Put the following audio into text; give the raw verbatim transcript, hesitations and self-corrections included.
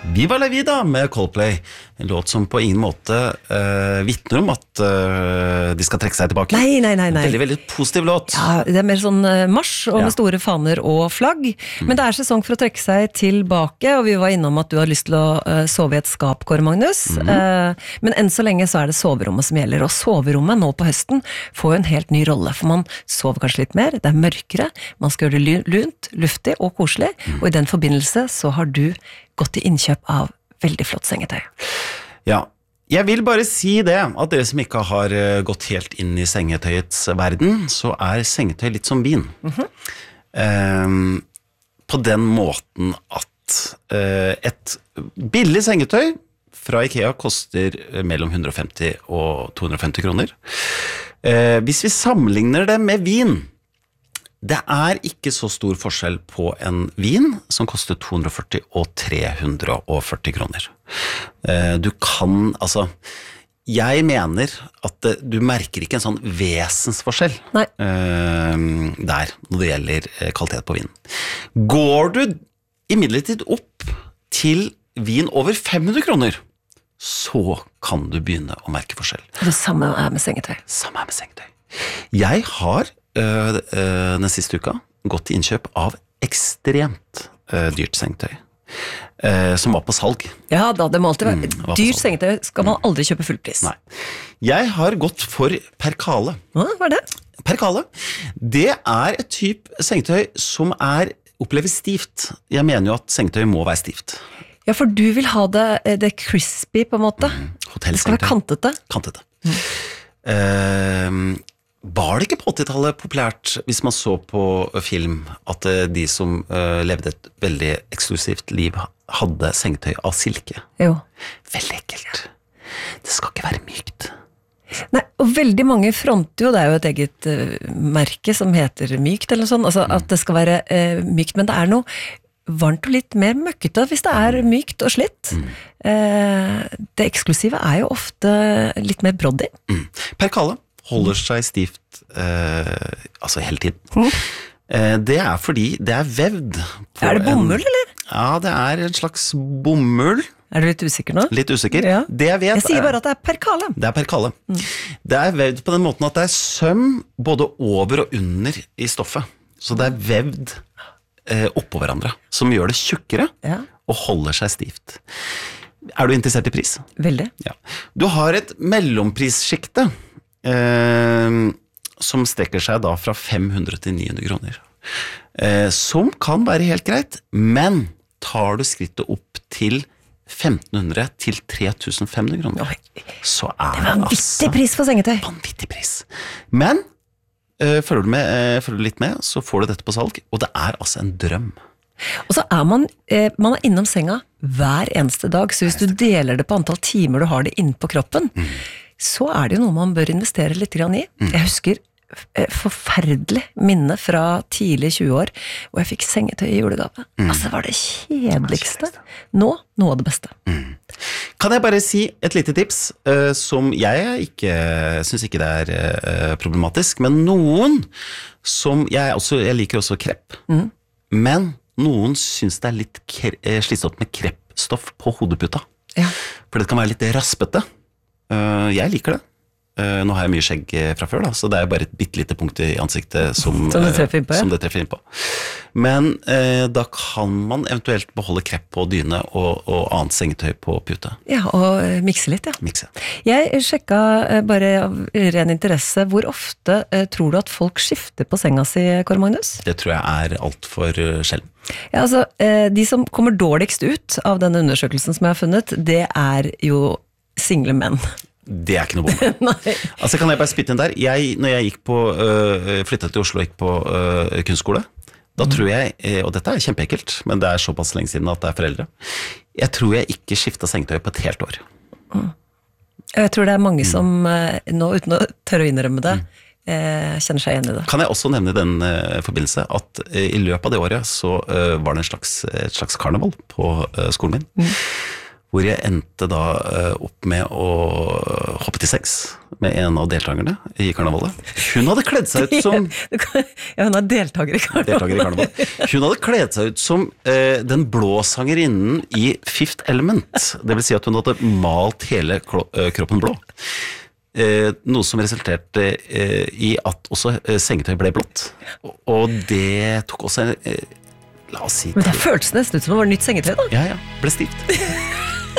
Viva la vida med Coldplay, en låt som på ingen måte uh, vittner om at uh, de skal trekke seg tilbake. Nei, nei, nei, nei. Veldig, veldig positiv låt. Ja, det er mer sånn uh, marsj, og Ja. med store faner og flagg. Mm. Men det er sesong for å trekke seg tilbake, og vi var innom at du har lyst til å uh, sove i et skap, Kåre Magnus. Mm. Uh, men enn så lenge så er det soverommet som gjelder, og soverommet nå på høsten får jo en helt ny rolle, for man sover kanskje litt mer, det er mørkere, man skal gjøre det lunt, luftig og koselig, mm. og i den forbindelse så har du gått til innkjøp av veldig flott sengetøy. Ja, jeg vil bare si det, at dere som ikke har gått helt inn i sengetøyets verden, så er sengetøy litt som vin. Mm-hmm. Um, på den måten at uh, et billig sengetøy fra IKEA koster mellom hundre og femti og to hundre og femti kroner. Uh, hvis vi sammenligner det med vin, det er ikke så stor forskjell på en vin som koster to hundre og førti og tre hundre og førti kroner. Du kan, altså, jeg mener at det, du merker ikke en sånn vesensforskjell Nei. der når det gjelder kvalitet på vin. Går du imidlertid opp til vin over fem hundre kroner, så kan du begynne å merke forskjell. Det samme er med sengetøy. Samme er med sengetøy. Jeg har Uh, uh, den siste uka gått til innkjøp av ekstremt uh, dyrt sengetøy uh, som var på salg. Ja da, det må alltid være mm, dyrt sengetøy skal man aldri kjøpe fullpris. Nei. Jeg har gått for Percale. Hva er det? Percale, det er et typ sengetøy som er oppleves stivt. Jeg mener jo at sengetøy må være stivt. Ja, for du vil ha det, det crispy på en måte. Mm, det skal være kantete. Kantete. Mm. Uh, Var det ikke på åttitallet populært, hvis man så på film, at de som uh, levde et veldig eksklusivt liv hadde sengetøy av silke? Jo. Veldig ekkelt. Det skal ikke være mykt. Nei, og veldig mange fronter jo, det er jo et eget uh, merke som heter mykt eller noe sånt, altså mm. at det skal være uh, mykt, men det er noe varmt og litt mer møkkete hvis det er mykt og slitt. Mm. Uh, det eksklusive er jo ofte litt mer broddy. Mm. Percale holder seg stivt eh, altså hele tiden. Mm. Eh, det er fordi det er vevd på Er det bomull, en, eller? Ja, det er en slags bomull. Er du litt usikker nå? Litt usikker. Ja. Det jeg vet Jeg sier bare at det er perkale. Det er perkale. Mm. Det er vevd på den måten at det er søm både over og under i stoffet. Så det er vevd eh, oppå hverandre, som gjør det tjukkere ja. og holder seg stivt. Er du interessert i pris? Veldig. Ja. Du har et mellomprisskikte, Eh, som strekker seg da fra fem hundre til ni hundre kroner, eh, som kan være helt greit, men tar du skrittet opp til femten hundre til tre tusen fem hundre kroner, Oi. så er det vanvittig altså, pris for sengetøy. Vanvittig pris. Men eh, følger, du med, eh, følger du litt med, så får du dette på salg, og det er altså en drøm. Og så er man, eh, man er innom senga hver eneste dag, så hvis du deler det på antall timer du har det inne på kroppen, mm. så er det jo noe man bør investere litt grann i. Mm. Jeg husker eh, forferdelig minne fra tidlig tjue år, hvor jeg fikk sengetøy i julegave. Mm. Altså det var det kjedeligste. Nå, noe av det beste. Mm. Kan jeg bare si et lite tips, uh, som jeg ikke, synes ikke det er uh, problematisk, men noen som, jeg, også, jeg liker også krepp, mm. men noen synes det er litt slitsomt med kreppstoff på hodeputa. Ja. For det kan være litt raspete. Uh, jeg liker det. Uh, nå har jeg mye skjegg fra før, da, så det er bare et bittelite punkt i ansiktet som, som, det, treffer innpå, ja. som det treffer inn på. Men uh, da kan man eventuelt beholde krepp på dyne og, og annet sengetøy på pute. Ja, og uh, mikse litt, ja. Mikse. Jeg sjekka uh, bare av ren interesse, hvor ofte uh, tror du at folk skifter på senga si, Kåre Magnus? Det tror jeg er alt for uh, sjelden. Ja, altså, uh, de som kommer dårligst ut av denne undersøkelsen som jeg har funnet, det er jo single menn. Det er ikke noe bom. Altså kan jeg bare spytte inn der. Jeg, når jeg gikk på, øh, flyttet til Oslo og gikk på øh, kunstskole, da mm. tror jeg, og dette er kjempeekkelt, men det er såpass lenge siden at det er foreldre, jeg tror jeg ikke skiftet sengetøy på et helt år. Mm. Jeg tror det er mange som, mm. nå uten å tørre å innrømme det, mm. kjenner seg igjen i det. Kan jeg også nevne i den uh, forbindelse at uh, i løpet av det året så uh, var det en slags, et slags karneval på uh, skolen min, mm. hvor jeg endte da uh, opp med å hoppe til sex med en av deltakerne i karnevalet. Hun hadde kledd seg ut som... Ja, hun er deltaker i karnevalet. Deltaker i karnevalet. Hun hadde kledd seg ut som uh, den blå sangerinnen i Fifth Element. Det vil si at hun hadde malt hele kroppen blå. Uh, noe som resulterte uh, i at også uh, sengetøy ble blått. Og det tok også... Uh, La oss si Men det føltes nesten ut som det var nytt sengetøy da. Ja, ja, ble stivt.